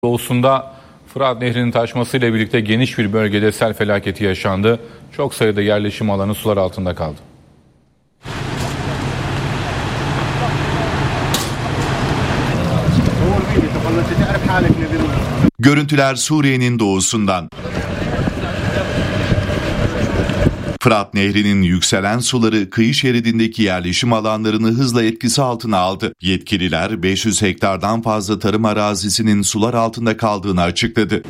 Doğusunda Fırat Nehri'nin taşmasıyla birlikte geniş bir bölgede sel felaketi yaşandı. Çok sayıda yerleşim alanı sular altında kaldı. Görüntüler Suriye'nin doğusundan. Fırat Nehri'nin yükselen suları kıyı şeridindeki yerleşim alanlarını hızla etkisi altına aldı. Yetkililer 500 hektardan fazla tarım arazisinin sular altında kaldığını açıkladı.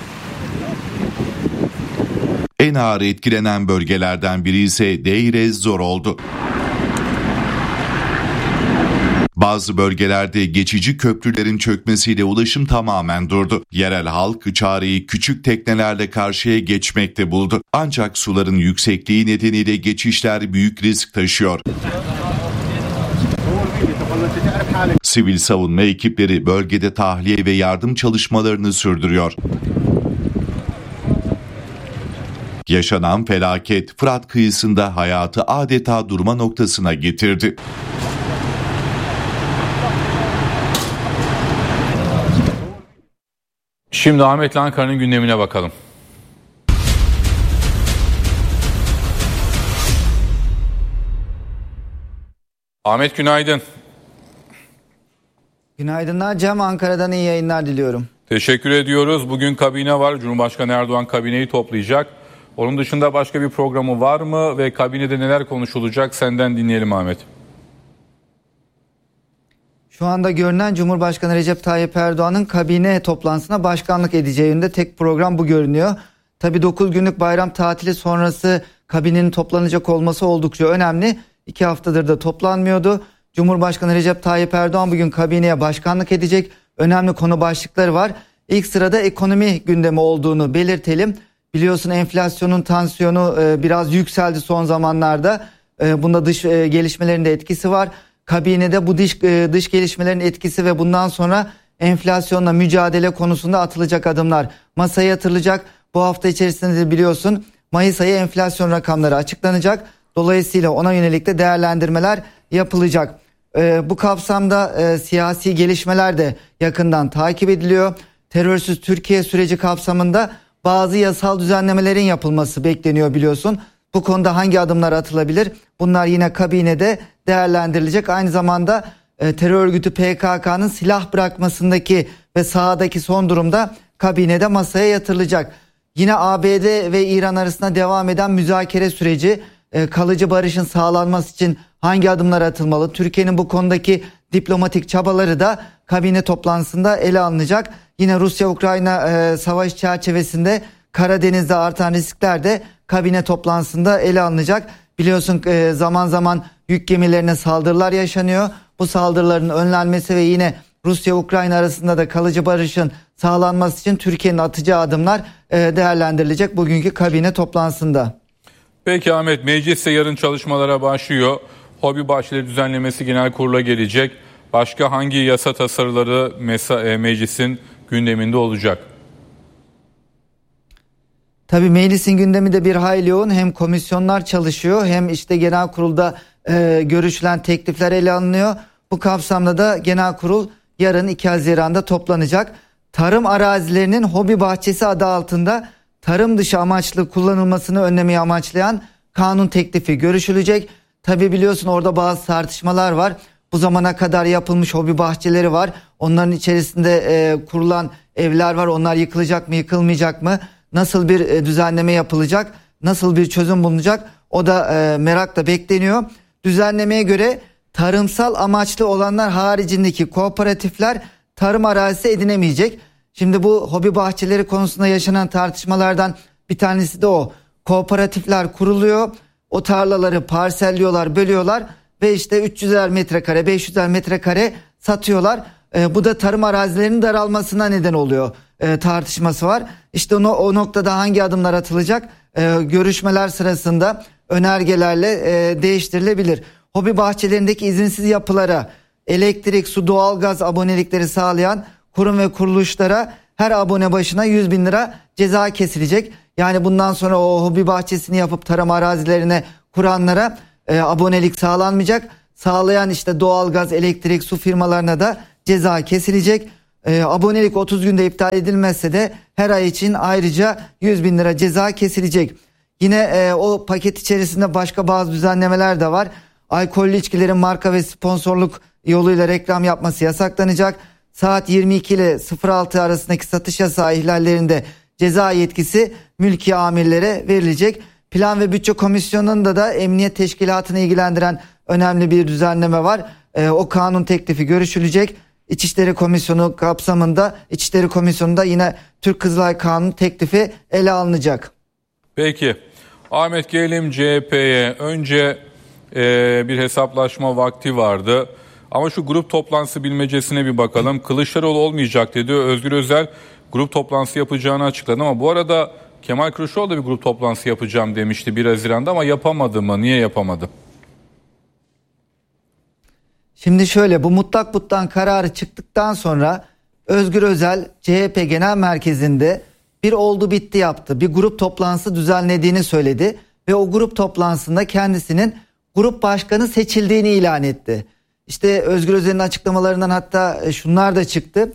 En ağır etkilenen bölgelerden biri ise Deir ez-Zor oldu. Bazı bölgelerde geçici köprülerin çökmesiyle ulaşım tamamen durdu. Yerel halk çareyi küçük teknelerle karşıya geçmekte buldu. Ancak suların yüksekliği nedeniyle geçişler büyük risk taşıyor. Sivil savunma ekipleri bölgede tahliye ve yardım çalışmalarını sürdürüyor. Yaşanan felaket Fırat kıyısında hayatı adeta durma noktasına getirdi. Şimdi Ahmet'le Ankara'nın gündemine bakalım. Ahmet günaydın. Günaydınlar Cem, Ankara'dan iyi yayınlar diliyorum. Teşekkür ediyoruz. Bugün kabine var. Cumhurbaşkanı Erdoğan kabineyi toplayacak. Onun dışında başka bir programı var mı ve kabinede neler konuşulacak? Senden dinleyelim Ahmet. Şu anda görünen Cumhurbaşkanı Recep Tayyip Erdoğan'ın kabine toplantısına başkanlık edeceği yönünde tek program bu görünüyor. Tabii 9 günlük bayram tatili sonrası kabinenin toplanacak olması oldukça önemli. 2 haftadır da toplanmıyordu. Cumhurbaşkanı Recep Tayyip Erdoğan bugün kabineye başkanlık edecek. Önemli konu başlıkları var. İlk sırada ekonomi gündemi olduğunu belirtelim. Biliyorsun enflasyonun tansiyonu biraz yükseldi son zamanlarda. Bunda dış gelişmelerin de etkisi var. Kabinede bu dış gelişmelerin etkisi ve bundan sonra enflasyonla mücadele konusunda atılacak adımlar masaya yatırılacak. Bu hafta içerisinde de biliyorsun Mayıs ayı enflasyon rakamları açıklanacak. Dolayısıyla ona yönelik de değerlendirmeler yapılacak. Bu kapsamda siyasi gelişmeler de yakından takip ediliyor. Terörsüz Türkiye süreci kapsamında bazı yasal düzenlemelerin yapılması bekleniyor biliyorsun. Bu konuda hangi adımlar atılabilir? Bunlar yine kabinede değerlendirilecek. Aynı zamanda terör örgütü PKK'nın silah bırakmasındaki ve sahadaki son durumda kabinede masaya yatırılacak. Yine ABD ve İran arasında devam eden müzakere süreci, kalıcı barışın sağlanması için hangi adımlar atılmalı? Türkiye'nin bu konudaki diplomatik çabaları da kabine toplantısında ele alınacak. Yine Rusya-Ukrayna savaş çerçevesinde Karadeniz'de artan riskler de kabine toplantısında ele alınacak. Biliyorsun zaman zaman yük gemilerine saldırılar yaşanıyor. Bu saldırıların önlenmesi ve yine Rusya-Ukrayna arasında da kalıcı barışın sağlanması için Türkiye'nin atacağı adımlar değerlendirilecek bugünkü kabine toplantısında. Peki Ahmet, mecliste yarın çalışmalara başlıyor. Hobi bahçeleri düzenlemesi genel kurula gelecek. Başka hangi yasa tasarıları meclisin gündeminde olacak? Tabii meclisin gündemi de bir hayli yoğun. Hem komisyonlar çalışıyor hem işte genel kurulda görüşülen teklifler ele alınıyor. Bu kapsamda da genel kurul yarın 2 Haziran'da toplanacak. Tarım arazilerinin hobi bahçesi adı altında tarım dışı amaçlı kullanılmasını önlemeyi amaçlayan kanun teklifi görüşülecek. Tabii biliyorsun orada bazı tartışmalar var. Bu zamana kadar yapılmış hobi bahçeleri var. Onların içerisinde kurulan evler var. Onlar yıkılacak mı, yıkılmayacak mı? Nasıl bir düzenleme yapılacak? Nasıl bir çözüm bulunacak? O da merakla bekleniyor. Düzenlemeye göre tarımsal amaçlı olanlar haricindeki kooperatifler tarım arazisi edinemeyecek. Şimdi bu hobi bahçeleri konusunda yaşanan tartışmalardan bir tanesi de o. Kooperatifler kuruluyor. O tarlaları parselliyorlar, bölüyorlar ve işte 300'er metrekare, 500'er metrekare satıyorlar. Bu da tarım arazilerinin daralmasına neden oluyor. Tartışması var. İşte o noktada hangi adımlar atılacak? Görüşmeler sırasında önergelerle değiştirilebilir. Hobi bahçelerindeki izinsiz yapılara elektrik, su, doğalgaz abonelikleri sağlayan kurum ve kuruluşlara her abone başına 100.000 lira ceza kesilecek. Yani bundan sonra o hobi bahçesini yapıp tarım arazilerine kuranlara abonelik sağlanmayacak. Sağlayan işte doğalgaz, elektrik, su firmalarına da ceza kesilecek. Abonelik 30 günde iptal edilmezse de her ay için ayrıca 100.000 lira ceza kesilecek. Yine o paket içerisinde başka bazı düzenlemeler de var. Alkollü içkilerin marka ve sponsorluk yoluyla reklam yapması yasaklanacak. Saat 22 ile 06 arasındaki satış yasağı ihlallerinde ceza yetkisi mülki amirlere verilecek. Plan ve Bütçe Komisyonu'nda da emniyet teşkilatını ilgilendiren önemli bir düzenleme var. O kanun teklifi görüşülecek. İçişleri Komisyonu kapsamında İçişleri Komisyonu'nda yine Türk Kızılay Kanunu teklifi ele alınacak. Peki Ahmet, gelelim CHP'ye. Önce bir hesaplaşma vakti vardı. Ama şu grup toplantısı bilmecesine bir bakalım. Kılıçdaroğlu olmayacak dedi. Özgür Özel grup toplantısı yapacağını açıkladı ama bu arada Kemal Kılıçdaroğlu da bir grup toplantısı yapacağım demişti 1 Haziran'da ama yapamadı mı? Niye yapamadı? Şimdi şöyle, bu mutlak buttan kararı çıktıktan sonra Özgür Özel CHP Genel Merkezi'nde bir oldu bitti yaptı. Bir grup toplantısı düzenlediğini söyledi ve o grup toplantısında kendisinin grup başkanı seçildiğini ilan etti. İşte Özgür Özel'in açıklamalarından hatta şunlar da çıktı.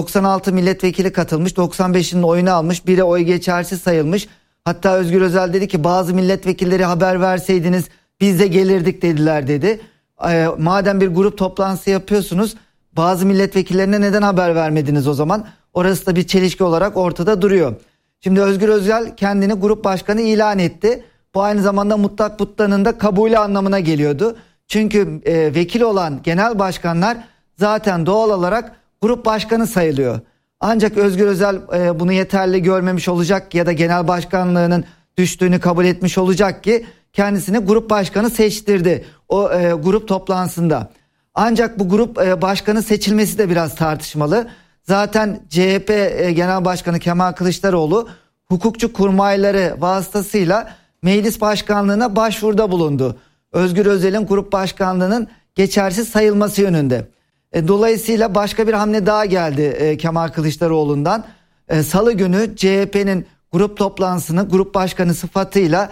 96 milletvekili katılmış, 95'inin oyunu almış, biri oy geçersiz sayılmış. Hatta Özgür Özel dedi ki bazı milletvekilleri haber verseydiniz biz de gelirdik dediler dedi. Madem bir grup toplantısı yapıyorsunuz, bazı milletvekillerine neden haber vermediniz o zaman? Orası da bir çelişki olarak ortada duruyor. Şimdi Özgür Özel kendini grup başkanı ilan etti. Bu aynı zamanda mutlak butlanın da kabulü anlamına geliyordu. Çünkü vekil olan genel başkanlar zaten doğal olarak grup başkanı sayılıyor. Ancak Özgür Özel bunu yeterli görmemiş olacak ya da genel başkanlığının düştüğünü kabul etmiş olacak ki kendisini grup başkanı seçtirdi o grup toplantısında. Ancak bu grup başkanı seçilmesi de biraz tartışmalı. Zaten CHP Genel Başkanı Kemal Kılıçdaroğlu hukukçu kurmayları vasıtasıyla meclis başkanlığına başvuruda bulundu. Özgür Özel'in grup başkanlığının geçersiz sayılması yönünde. Dolayısıyla başka bir hamle daha geldi Kemal Kılıçdaroğlu'ndan. Salı günü CHP'nin grup toplantısını grup başkanı sıfatıyla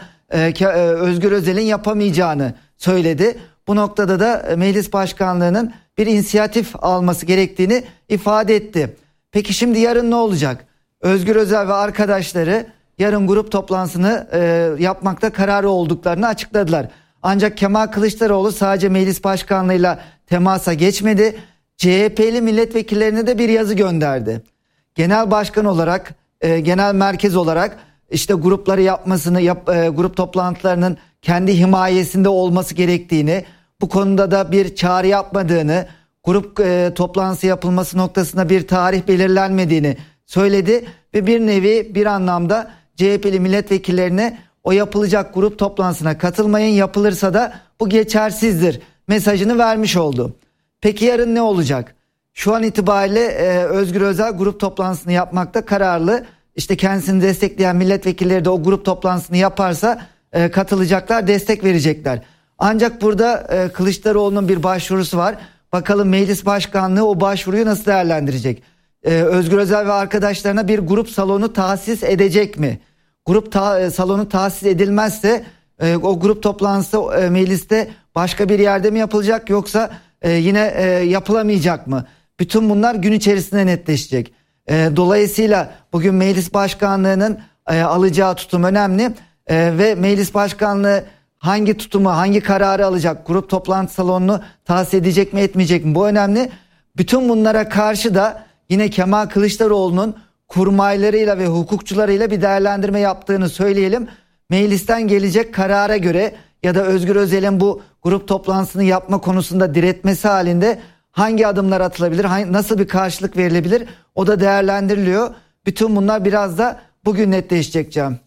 Özgür Özel'in yapamayacağını söyledi. Bu noktada da meclis başkanlığının bir inisiyatif alması gerektiğini ifade etti. Peki şimdi yarın ne olacak? Özgür Özel ve arkadaşları yarın grup toplantısını yapmakta kararı olduklarını açıkladılar. Ancak Kemal Kılıçdaroğlu sadece meclis başkanlığıyla temasa geçmedi. CHP'li milletvekillerine de bir yazı gönderdi. Genel başkan olarak, genel merkez olarak işte grupları yapmasını, grup toplantılarının kendi himayesinde olması gerektiğini, bu konuda da bir çağrı yapmadığını, grup toplantısı yapılması noktasında bir tarih belirlenmediğini söyledi ve bir nevi bir anlamda CHP'li milletvekillerine o yapılacak grup toplantısına katılmayın, yapılırsa da bu geçersizdir mesajını vermiş oldu. Peki yarın ne olacak? Şu an itibariyle Özgür Özel grup toplantısını yapmakta kararlı. İşte kendisini destekleyen milletvekilleri de o grup toplantısını yaparsa katılacaklar, destek verecekler. Ancak burada Kılıçdaroğlu'nun bir başvurusu var. Bakalım meclis başkanlığı o başvuruyu nasıl değerlendirecek? Özgür Özel ve arkadaşlarına bir grup salonu tahsis edecek mi? Grup salonu tahsis edilmezse o grup toplantısı mecliste başka bir yerde mi yapılacak yoksa yine yapılamayacak mı? Bütün bunlar gün içerisinde netleşecek. Dolayısıyla bugün meclis başkanlığının alacağı tutum önemli ve meclis başkanlığı hangi tutumu, hangi kararı alacak? Grup toplantı salonunu tahsis edecek mi, etmeyecek mi? Bu önemli. Bütün bunlara karşı da yine Kemal Kılıçdaroğlu'nun kurmaylarıyla ve hukukçularıyla bir değerlendirme yaptığını söyleyelim. Meclisten gelecek karara göre ya da Özgür Özel'in bu grup toplantısını yapma konusunda diretmesi halinde hangi adımlar atılabilir, nasıl bir karşılık verilebilir o da değerlendiriliyor. Bütün bunlar biraz da bugün netleşecek Can.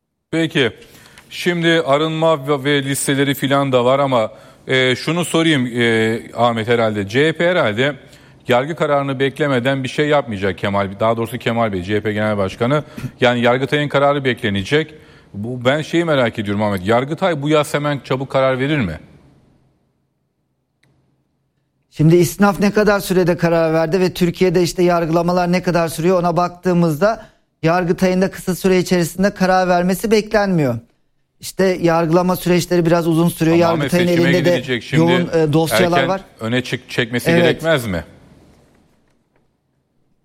Peki şimdi arınma ve listeleri filan da var ama şunu sorayım Ahmet, herhalde CHP herhalde yargı kararını beklemeden bir şey yapmayacak daha doğrusu Kemal Bey CHP Genel Başkanı. Yani Yargıtay'ın kararı beklenecek. Ben şeyi merak ediyorum Ahmet, Yargıtay bu yaz hemen çabuk karar verir mi? Şimdi istinaf ne kadar sürede karar verdi ve Türkiye'de işte yargılamalar ne kadar sürüyor ona baktığımızda Yargıtay'ın da kısa süre içerisinde karar vermesi beklenmiyor. İşte yargılama süreçleri biraz uzun sürüyor. Ama Yargıtay'ın elinde de yoğun dosyalar var. Öne çekmesi gerekmez mi?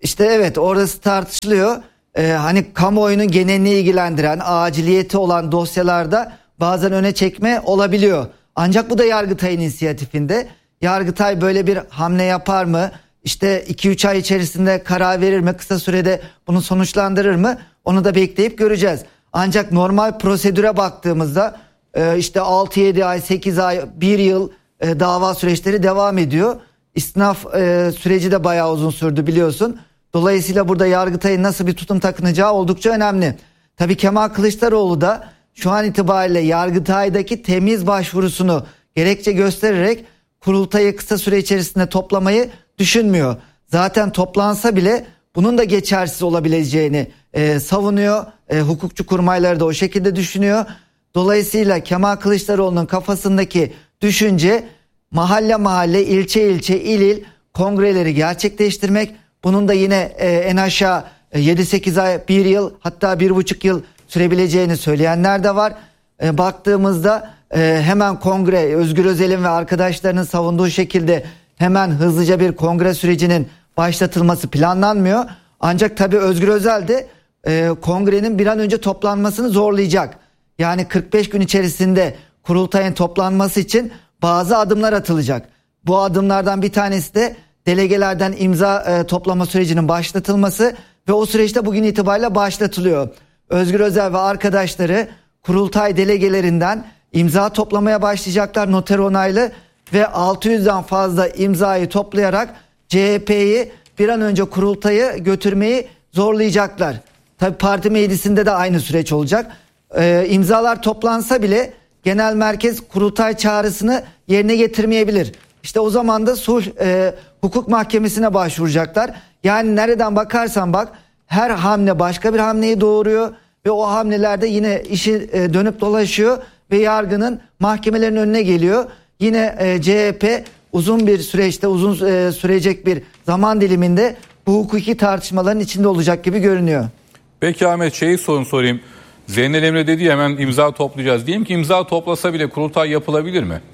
İşte evet, orası tartışılıyor. Hani kamuoyunun genelini ilgilendiren, aciliyeti olan dosyalarda bazen öne çekme olabiliyor. Ancak bu da Yargıtay'ın inisiyatifinde. Yargıtay böyle bir hamle yapar mı? İşte 2-3 ay içerisinde karar verir mi? Kısa sürede bunu sonuçlandırır mı? Onu da bekleyip göreceğiz. Ancak normal prosedüre baktığımızda işte 6-7 ay, 8 ay, 1 yıl dava süreçleri devam ediyor. İstinaf süreci de bayağı uzun sürdü biliyorsun. Dolayısıyla burada Yargıtay'ın nasıl bir tutum takınacağı oldukça önemli. Tabii Kemal Kılıçdaroğlu da şu an itibariyle Yargıtay'daki temiz başvurusunu gerekçe göstererek kurultayı kısa süre içerisinde toplamayı düşünmüyor. Zaten toplansa bile bunun da geçersiz olabileceğini savunuyor. Hukukçu kurmayları da o şekilde düşünüyor. Dolayısıyla Kemal Kılıçdaroğlu'nun kafasındaki düşünce mahalle mahalle, ilçe ilçe, il il kongreleri gerçekleştirmek. Bunun da yine en aşağı 7-8 ay, 1 yıl, hatta 1,5 yıl sürebileceğini söyleyenler de var. Baktığımızda hemen kongre, Özgür Özel'in ve arkadaşlarının savunduğu şekilde hemen hızlıca bir kongre sürecinin başlatılması planlanmıyor. Ancak tabii Özgür Özel de kongrenin bir an önce toplanmasını zorlayacak. Yani 45 gün içerisinde kurultayın toplanması için bazı adımlar atılacak. Bu adımlardan bir tanesi de delegelerden imza toplama sürecinin başlatılması ve o süreçte bugün itibariyle başlatılıyor. Özgür Özel ve arkadaşları kurultay delegelerinden imza toplamaya başlayacaklar, noter onaylı, ve 600'den fazla imzayı toplayarak CHP'yi bir an önce kurultayı götürmeyi zorlayacaklar. Tabii parti meclisinde de aynı süreç olacak. İmzalar toplansa bile genel merkez kurultay çağrısını yerine getirmeyebilir. İşte o zaman da sulh hukuk mahkemesine başvuracaklar. Yani nereden bakarsan bak, her hamle başka bir hamleyi doğuruyor ve o hamlelerde yine işi dönüp dolaşıyor ve yargının mahkemelerin önüne geliyor. Yine CHP uzun bir süreçte, uzun sürecek bir zaman diliminde bu hukuki tartışmaların içinde olacak gibi görünüyor. Peki Ahmet, sorayım. Zeynel Emre dedi ya, hemen imza toplayacağız. Diyelim ki imza toplasa bile kurultay yapılabilir mi?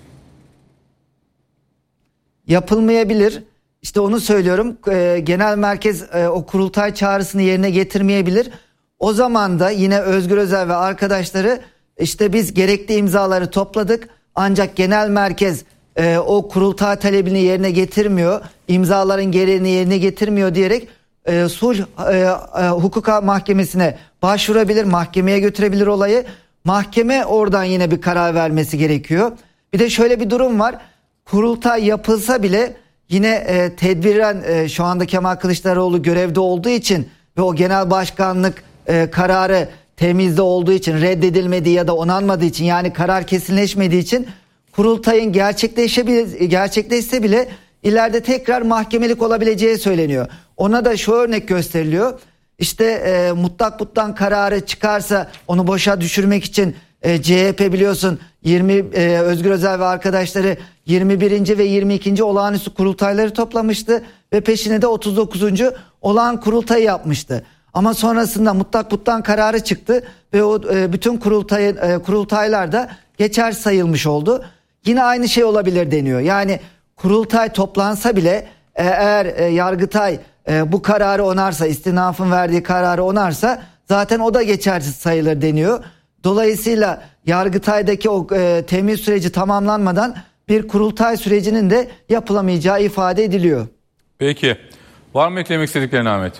Yapılmayabilir. İşte onu söylüyorum. Genel merkez o kurultay çağrısını yerine getirmeyebilir. O zaman da yine Özgür Özel ve arkadaşları işte biz gerekli imzaları topladık, ancak genel merkez o kurultay talebini yerine getirmiyor, imzaların gereğini yerine getirmiyor diyerek sulh hukuk mahkemesine başvurabilir, mahkemeye götürebilir olayı. Mahkeme oradan yine bir karar vermesi gerekiyor. Bir de şöyle bir durum var. Kurultay yapılsa bile yine tedbiren şu anda Kemal Kılıçdaroğlu görevde olduğu için ve o genel başkanlık kararı temizde olduğu için, reddedilmediği ya da onanmadığı için, yani karar kesinleşmediği için kurultayın gerçekleşse bile ileride tekrar mahkemelik olabileceği söyleniyor. Ona da şu örnek gösteriliyor. İşte mutlak kararı çıkarsa onu boşa düşürmek için CHP biliyorsun Özgür Özel ve arkadaşları 21. ve 22. olağanüstü kurultayları toplamıştı ve peşine de 39. olağan kurultayı yapmıştı. Ama sonrasında mutlak kararı çıktı ve o bütün kurultaylar da geçer sayılmış oldu. Yine aynı şey olabilir deniyor. Yani kurultay toplansa bile eğer Yargıtay bu kararı onarsa, istinafın verdiği kararı onarsa zaten o da geçersiz sayılır deniyor. Dolayısıyla Yargıtay'daki o temiz süreci tamamlanmadan bir kurultay sürecinin de yapılamayacağı ifade ediliyor. Peki. Var mı eklemek istediklerin Ahmet?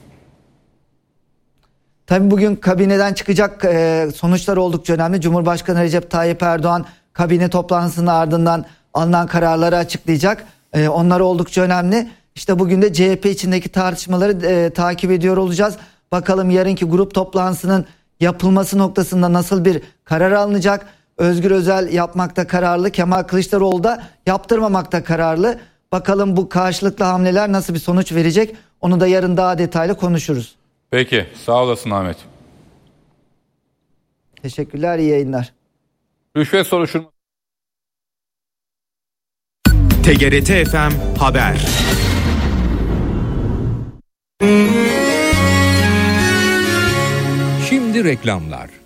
Tabii bugün kabineden çıkacak sonuçlar oldukça önemli. Cumhurbaşkanı Recep Tayyip Erdoğan kabine toplantısının ardından alınan kararları açıklayacak. Onlar oldukça önemli. İşte bugün de CHP içindeki tartışmaları takip ediyor olacağız. Bakalım yarınki grup toplantısının yapılması noktasında nasıl bir karar alınacak? Özgür Özel yapmakta kararlı, Kemal Kılıçdaroğlu da yaptırmamakta kararlı. Bakalım bu karşılıklı hamleler nasıl bir sonuç verecek? Onu da yarın daha detaylı konuşuruz. Peki, sağ olasın Ahmet. Teşekkürler, iyi yayınlar. Rüşvet soruşturması. TGRT FM Haber. Şimdi reklamlar.